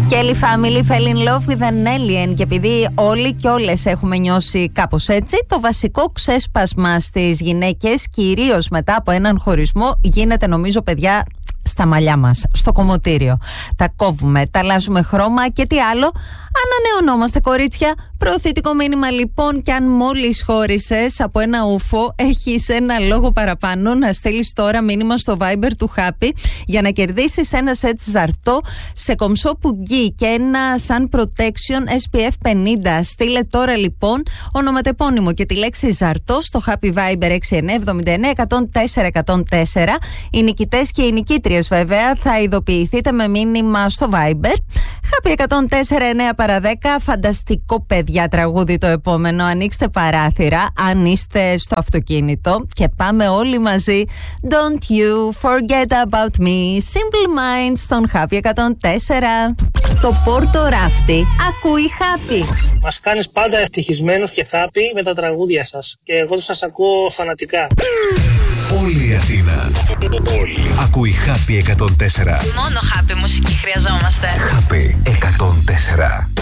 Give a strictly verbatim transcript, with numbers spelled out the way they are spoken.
Kelly Family fell in love with an alien. Και επειδή όλοι και όλες έχουμε νιώσει κάπως έτσι, το βασικό ξέσπασμα στις γυναίκες, κυρίως μετά από έναν χωρισμό, γίνεται, νομίζω, παιδιά, στα μαλλιά μας, στο κομμωτήριο. Τα κόβουμε, τα αλλάζουμε χρώμα και τι άλλο, ανανεωνόμαστε, κορίτσια. Προωθητικό μήνυμα λοιπόν, κι αν μόλις χώρισες από ένα ούφο, έχεις ένα λόγο παραπάνω να στείλεις τώρα μήνυμα στο Viber του Happy για να κερδίσεις ένα σετ ζαρτό σε κομψό πουγγί και ένα Sun Protection ες πι εφ πενήντα. Στείλε τώρα λοιπόν ονοματεπώνυμο και τη λέξη ζαρτό στο Happy Viber έξι εννιά εβδομήντα εννιά εκατόν τέσσερα εκατόν τέσσερα. Οι νικητές και οι νικήτριες βέβαια θα ειδοποιηθείτε με μήνυμα στο Viber. Happy εκατόν τέσσερα εννιά παρά δέκα. Φανταστικό, παιδιά, τραγούδι το επόμενο. Ανοίξτε παράθυρα αν είστε στο αυτοκίνητο και πάμε όλοι μαζί. Don't you forget about me. Simple Minds στον Happy εκατόν τέσσερα. Το Πόρτο Ράφτη ακούει Happy. Μας κάνεις πάντα ευτυχισμένους και happy με τα τραγούδια σας. Και εγώ σας ακούω φανατικά. Όλη η Αθήνα. Όλη. Ακούει Happy εκατόν τέσσερα. Μόνο Happy μουσική χρειαζόμαστε. Happy εκατόν τέσσερα.